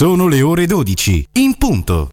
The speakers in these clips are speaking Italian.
Sono le ore 12, in punto.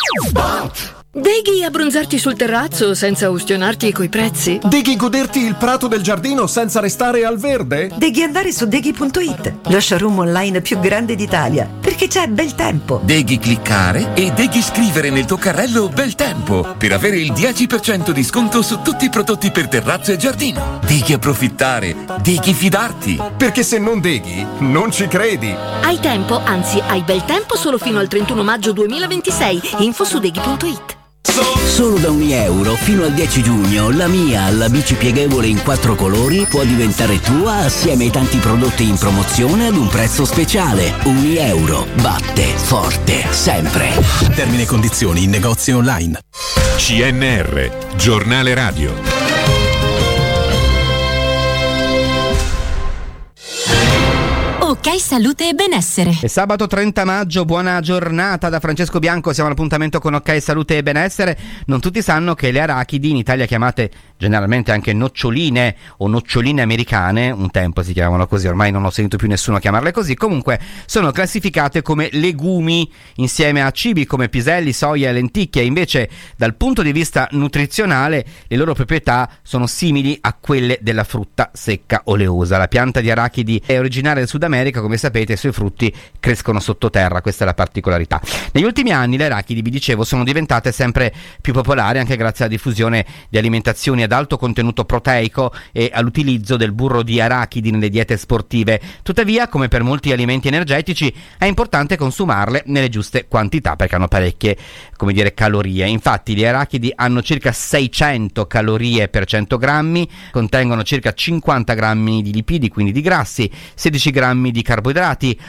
Deghi abbronzarti sul terrazzo senza ustionarti coi prezzi? Deghi goderti il prato del giardino senza restare al verde? Deghi andare su Deghi.it, lo showroom online più grande d'Italia, perché c'è bel tempo. Deghi cliccare e Deghi scrivere nel tuo carrello bel tempo per avere il 10% di sconto su tutti i prodotti per terrazzo e giardino. Deghi approfittare, Deghi fidarti. Perché se non Deghi, non ci credi. Hai tempo, anzi hai bel tempo solo fino al 31 maggio 2026. Info su Deghi.it. Solo da €1 fino al 10 giugno la Mia, la bici pieghevole in 4 colori, può diventare tua assieme ai tanti prodotti in promozione ad un prezzo speciale. €1 batte forte sempre. Termine e condizioni in negozi online. CNR, giornale radio. Ok Salute e Benessere. È sabato 30 maggio, buona giornata da Francesco Bianco, siamo all'appuntamento con Ok Salute e Benessere. Non tutti sanno che le arachidi, in Italia chiamate generalmente anche noccioline o noccioline americane, un tempo si chiamavano così, ormai non ho sentito più nessuno chiamarle così, comunque sono classificate come legumi insieme a cibi come piselli, soia e lenticchie. Invece dal punto di vista nutrizionale le loro proprietà sono simili a quelle della frutta secca oleosa. La pianta di arachidi è originaria del Sud America, come sapete, i suoi frutti crescono sottoterra, questa è la particolarità. Negli ultimi anni le arachidi, vi dicevo, sono diventate sempre più popolari anche grazie alla diffusione di alimentazioni ad alto contenuto proteico e all'utilizzo del burro di arachidi nelle diete sportive. Tuttavia, come per molti alimenti energetici, è importante consumarle nelle giuste quantità perché hanno parecchie, calorie. Infatti gli arachidi hanno circa 600 calorie per 100 grammi, contengono circa 50 grammi di lipidi, quindi di grassi, 16 grammi di carboidrati,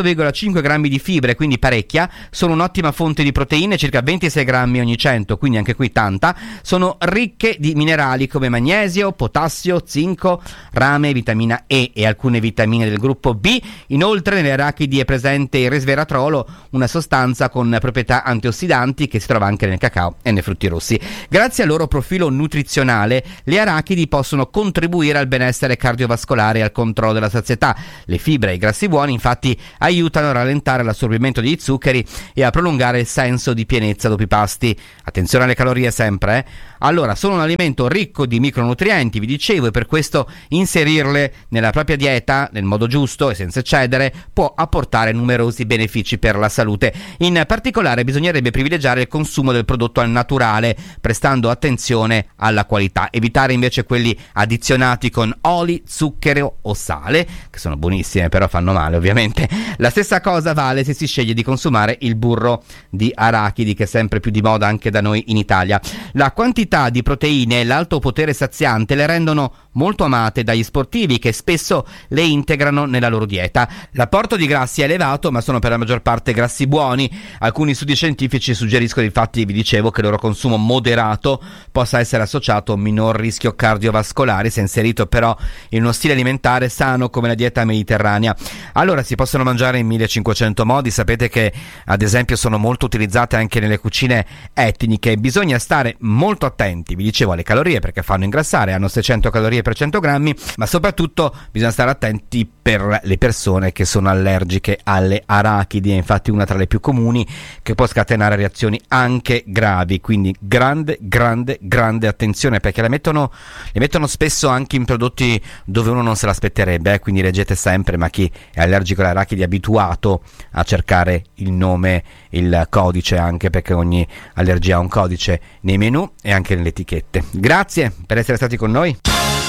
8,5 grammi di fibre, quindi parecchia, sono un'ottima fonte di proteine, circa 26 grammi ogni 100, quindi anche qui tanta, sono ricche di minerali come magnesio, potassio, zinco, rame, vitamina E e alcune vitamine del gruppo B. Inoltre nelle arachidi è presente il resveratrolo, una sostanza con proprietà antiossidanti che si trova anche nel cacao e nei frutti rossi. Grazie al loro profilo nutrizionale, le arachidi possono contribuire al benessere cardiovascolare e al controllo della sazietà. Le fibre e i grassi buoni infatti aiutano a rallentare l'assorbimento degli zuccheri e a prolungare il senso di pienezza dopo i pasti. Attenzione alle calorie sempre, Allora, sono un alimento ricco di micronutrienti, vi dicevo, e per questo inserirle nella propria dieta nel modo giusto e senza eccedere può apportare numerosi benefici per la salute. In particolare bisognerebbe privilegiare il consumo del prodotto al naturale, prestando attenzione alla qualità, evitare invece quelli addizionati con oli, zucchero o sale, che sono buonissime però fanno male ovviamente. La stessa cosa vale se si sceglie di consumare il burro di arachidi, che è sempre più di moda anche da noi in Italia. La quantità di proteine e l'alto potere saziante le rendono molto amate dagli sportivi, che spesso le integrano nella loro dieta. L'apporto di grassi è elevato, ma sono per la maggior parte grassi buoni. Alcuni studi scientifici suggeriscono, infatti, vi dicevo, che il loro consumo moderato possa essere associato a un minor rischio cardiovascolare, se inserito però in uno stile alimentare sano come la dieta mediterranea. Allora, si possono mangiare in 1500 modi. Sapete che ad esempio sono molto utilizzate anche nelle cucine etniche. Bisogna stare molto attenti, vi dicevo, alle calorie, perché fanno ingrassare, hanno 600 calorie per 100 grammi, ma soprattutto bisogna stare attenti per le persone che sono allergiche alle arachidi. È infatti una tra le più comuni, che può scatenare reazioni anche gravi, quindi grande attenzione, perché le mettono spesso anche in prodotti dove uno non se l'aspetterebbe, quindi leggete sempre, ma chi è allergico alle arachidi è abituato a cercare il nome, il codice, anche perché ogni allergia ha un codice nei menu e anche nelle etichette. Grazie per essere stati con noi.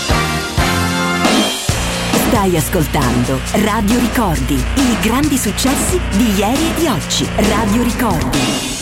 Stai ascoltando Radio Ricordi, i grandi successi di ieri e di oggi. Radio Ricordi.